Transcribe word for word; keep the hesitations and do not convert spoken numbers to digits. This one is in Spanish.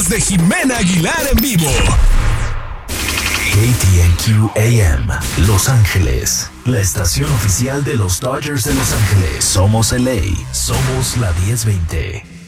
de Jimena Aguilar en vivo. K T N Q A M, Los Ángeles, la estación oficial de los Dodgers de Los Ángeles. Somos L A, somos la diez veinte.